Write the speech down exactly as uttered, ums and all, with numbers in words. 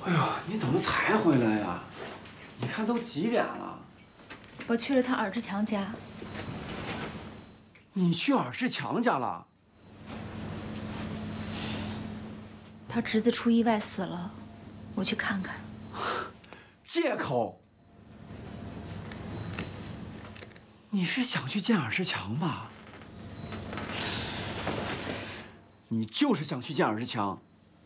哎呦，你怎么才回来呀？你看都几点了？ 我去了趟尔志强家。 你去尔志强家了？ 他侄子出意外死了，我去看看。 借口？你是想去见尔志强吧？你就是想去见尔志强。